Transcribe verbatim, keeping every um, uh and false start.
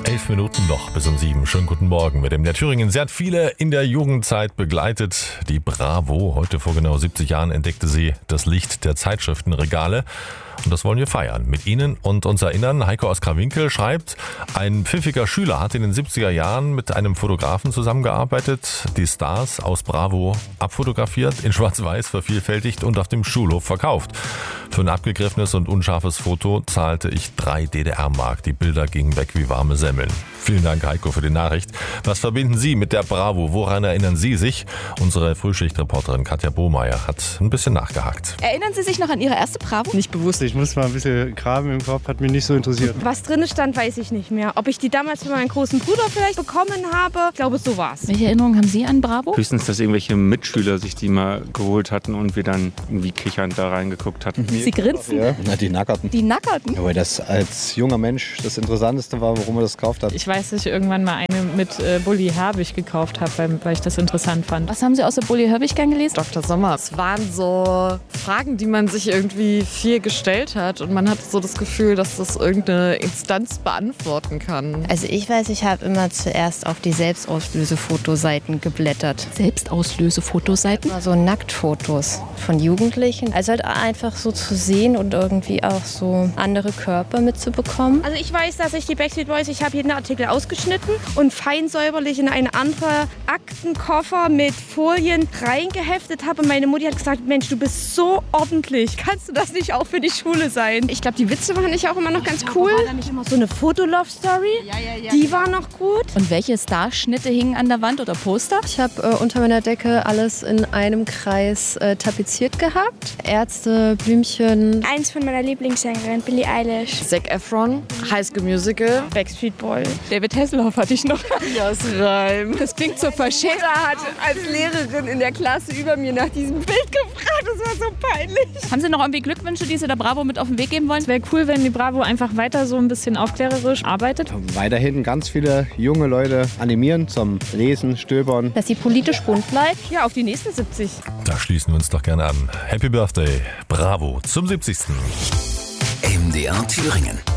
Elf Minuten noch bis um sieben. Schönen guten Morgen mit dem der Thüringen. Sie hat viele in der Jugendzeit begleitet. Die Bravo. Heute vor genau siebzig Jahren entdeckte sie das Licht der Zeitschriftenregale. Und das wollen wir feiern mit Ihnen und uns erinnern. Heiko aus Krawinkel schreibt, ein pfiffiger Schüler hat in den siebziger Jahren mit einem Fotografen zusammengearbeitet, die Stars aus Bravo abfotografiert, in Schwarz-Weiß vervielfältigt und auf dem Schulhof verkauft. Für ein abgegriffenes und unscharfes Foto zahlte ich drei D D R-Mark. Die Bilder gingen weg wie warme Semmeln. Vielen Dank, Heiko, für die Nachricht. Was verbinden Sie mit der Bravo? Woran erinnern Sie sich? Unsere Frühschichtreporterin Katja Bohmeier hat ein bisschen nachgehakt. Erinnern Sie sich noch an Ihre erste Bravo? Nicht bewusst. Ich muss mal ein bisschen graben im Kopf, hat mich nicht so interessiert. Was drin stand, weiß ich nicht mehr. Ob ich die damals für meinen großen Bruder vielleicht bekommen habe, ich glaube, so war's. Welche Erinnerungen haben Sie an Bravo? Höchstens, dass irgendwelche Mitschüler sich die mal geholt hatten und wir dann irgendwie kichernd da reingeguckt hatten. Sie grinsen? Ja, na, die Nackerten. Die Nackerten? Ja, weil das als junger Mensch das Interessanteste war, warum er das gekauft hat. Ich weiß, dass ich irgendwann mal eine mit äh, Bully Herbig gekauft habe, weil, weil ich das interessant fand. Was haben Sie außer Bully Herbig gern gelesen? Doktor Sommer. Es waren so Fragen, die man sich irgendwie viel gestellt hat und man hat so das Gefühl, dass das irgendeine Instanz beantworten kann. Also ich weiß, ich habe immer zuerst auf die Selbstauslösefotoseiten geblättert. Selbstauslösefotoseiten? So Nacktfotos von Jugendlichen. Also halt einfach so zu sehen und irgendwie auch so andere Körper mitzubekommen. Also ich weiß, dass ich die Backstreet Boys, ich habe jeden Artikel ausgeschnitten und fein säuberlich in einen anderen Aktenkoffer mit Folien reingeheftet habe. Und meine Mutti hat gesagt, Mensch, du bist so ordentlich. Kannst du das nicht auch für die Schule sein? Ich glaube, die Witze fand ich auch immer noch ganz cool. War da nicht immer so eine Fotolove-Story? Ja, ja, ja. Die war noch gut. Und welche Starschnitte hingen an der Wand oder Poster? Ich habe äh, unter meiner Decke alles in einem Kreis äh, tapeziert gehabt. Ärzte, Blümchen. Eins von meiner Lieblingssängerinnen, Billie Eilish. Zac Efron, High School Musical, Backstreet Boys. David Hasselhoff hatte ich noch. das Reim. Das klingt so verschämt. hat als Lehrerin in der Klasse über mir nach diesem Bild gefragt. Das war so peinlich. Haben Sie noch irgendwie Glückwünsche, die Sie der Bravo mit auf den Weg geben wollen? Es wäre cool, wenn die Bravo einfach weiter so ein bisschen aufklärerisch arbeitet. Weiterhin ganz viele junge Leute animieren zum Lesen, Stöbern. Dass sie politisch bunt bleibt. Ja, auf die nächsten siebzig. Da schließen wir uns doch gerne an. Happy Birthday, Bravo, zum siebzigsten M D R Thüringen.